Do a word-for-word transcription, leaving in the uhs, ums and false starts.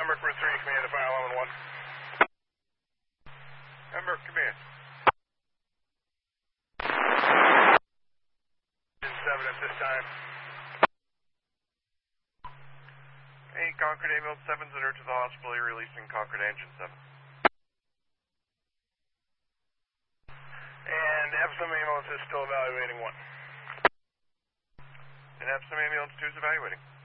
Ember for three, command to fire eleven one. Ember, command. seven at this time. Hey, Concord ambulance seven's in to the hospital, you're releasing Concord engine seven. And Epsom ambulance is still evaluating one. And Epsom ambulance two is evaluating.